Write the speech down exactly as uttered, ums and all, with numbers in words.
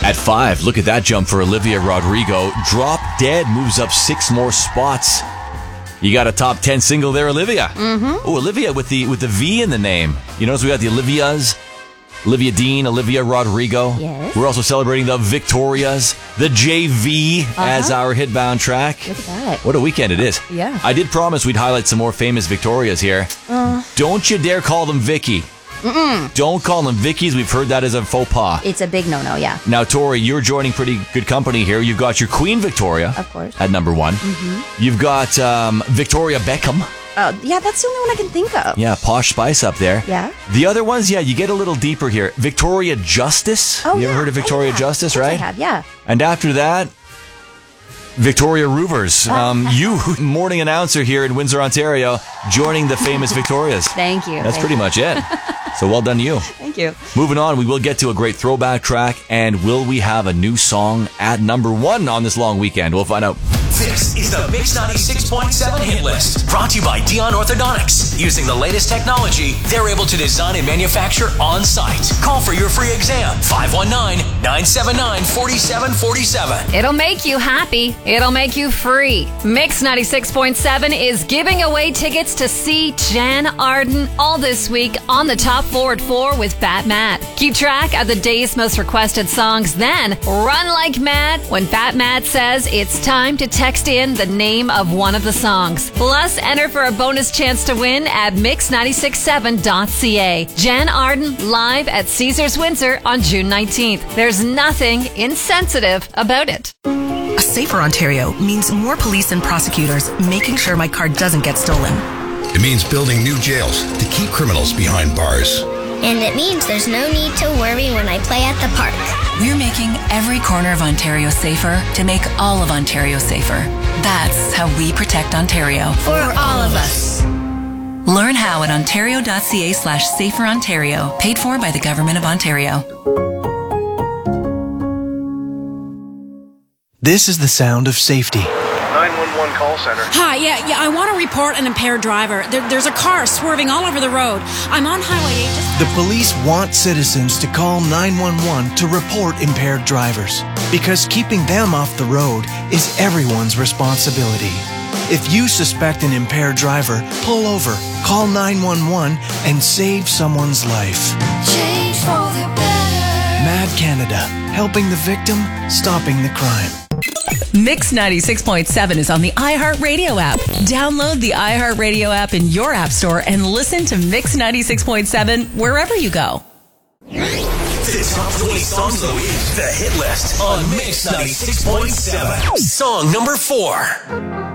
At five, look at that jump for Olivia Rodrigo. Drop Dead moves up six more spots. You got a top ten single there, Olivia. Mm-hmm. Oh, Olivia with the with the V in the name. You notice we got the Olivias, Olivia Dean, Olivia Rodrigo. Yes. We're also celebrating the Victorias, the J V uh-huh. as our hitbound track. Look at that. What a weekend it is. Yeah. I did promise we'd highlight some more famous Victorias here. Uh. Don't you dare call them Vicky. Mm-mm. Don't call them Vickies. We've heard that as a faux pas. It's a big no-no, yeah. Now, Tori, you're joining pretty good company here. You've got your Queen Victoria. Of course. At number one. Mm-hmm. You've got um, Victoria Beckham. Oh, yeah, that's the only one I can think of. Yeah, Posh Spice up there. Yeah. The other ones, yeah, you get a little deeper here. Victoria Justice. Oh, you yeah. ever heard of Victoria oh, yeah. Justice, of course right? I have, yeah. And after that, Victoria Roovers. Um, you, morning announcer here in Windsor, Ontario, joining the famous Victorias. Thank you. That's Thank pretty you. much it. So well done to you. Thank you. Moving on, we will get to a great throwback track, and will we have a new song at number one on this long weekend? We'll find out. This is the Mix ninety-six point seven Hit List, brought to you by Dion Orthodontics. Using the latest technology, they're able to design and manufacture on-site. Call for your free exam, five one nine, nine seven nine, four seven four seven. It'll make you happy. It'll make you free. Mix ninety-six point seven is giving away tickets to see Jan Arden all this week on the Top four at four with Fat Matt. Keep track of the day's most requested songs, then run like mad when Fat Matt says it's time to text in the name of one of the songs. Plus, enter for a bonus chance to win at mix nine six seven dot c a. Jan Arden live at Caesars Windsor on June nineteenth. There's nothing insensitive about it. A safer Ontario means more police and prosecutors making sure my car doesn't get stolen. It means building new jails to keep criminals behind bars. And it means there's no need to worry when I play at the park. We're making every corner of Ontario safer to make all of Ontario safer. That's how we protect Ontario. For all of us. Learn how at ontario.ca slash safer Ontario. Paid for by the Government of Ontario. This is the sound of safety. nine one one call center. Hi, yeah, yeah, I want to report an impaired driver. There, there's a car swerving all over the road. I'm on Highway eight. Just... The police want citizens to call nine one one to report impaired drivers, because keeping them off the road is everyone's responsibility. If you suspect an impaired driver, pull over, call nine one one, and save someone's life. Change for the better. Mad Canada, helping the victim, stopping the crime. Mix ninety-six point seven is on the iHeartRadio app. Download the iHeartRadio app in your app store and listen to Mix ninety-six point seven wherever you go. The top twenty songs of the week. The Hit List on Mix ninety-six point seven. Song number four.